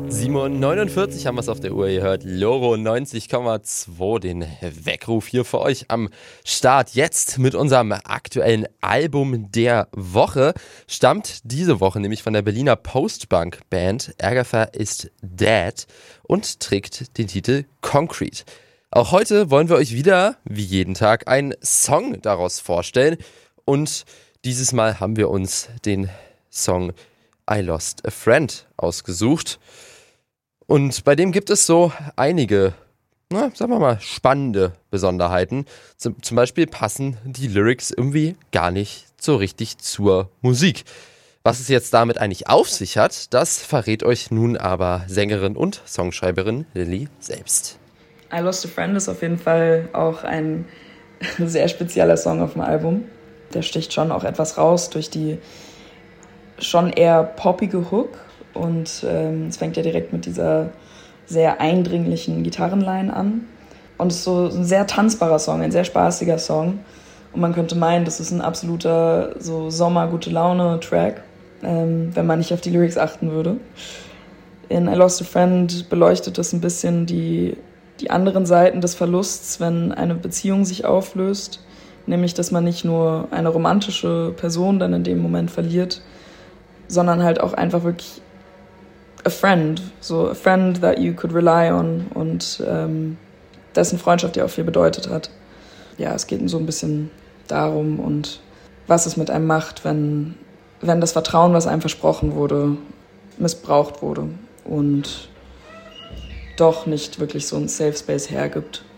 7:49 Uhr haben wir es auf der Uhr. Ihr hört Loro 90,2, den Weckruf hier für euch am Start. Jetzt mit unserem aktuellen Album der Woche. Stammt diese Woche nämlich von der Berliner Post-Punk-Band Agatha is Dead und trägt den Titel Concrete. Auch heute wollen wir euch wieder, wie jeden Tag, einen Song daraus vorstellen. Und dieses Mal haben wir uns den Song I Lost a Friend ausgesucht. Und bei dem gibt es so einige, sagen wir mal, spannende Besonderheiten. Zum Beispiel passen die Lyrics irgendwie gar nicht so richtig zur Musik. Was es jetzt damit eigentlich auf sich hat, das verrät euch nun aber Sängerin und Songschreiberin Lilly selbst. I Lost a Friend ist auf jeden Fall auch ein sehr spezieller Song auf dem Album. Der sticht schon auch etwas raus durch die schon eher poppige Hook. Und es fängt ja direkt mit dieser sehr eindringlichen Gitarrenline an. Und es ist so ein sehr tanzbarer Song, ein sehr spaßiger Song. Und man könnte meinen, das ist ein absoluter so Sommer-Gute-Laune-Track, wenn man nicht auf die Lyrics achten würde. In I Lost a Friend beleuchtet das ein bisschen die anderen Seiten des Verlusts, wenn eine Beziehung sich auflöst. Nämlich, dass man nicht nur eine romantische Person dann in dem Moment verliert, sondern halt auch einfach wirklich a friend that you could rely on und dessen Freundschaft ja auch viel bedeutet hat. Ja, es geht so ein bisschen darum und was es mit einem macht, wenn das Vertrauen, was einem versprochen wurde, missbraucht wurde und doch nicht wirklich so ein Safe Space hergibt.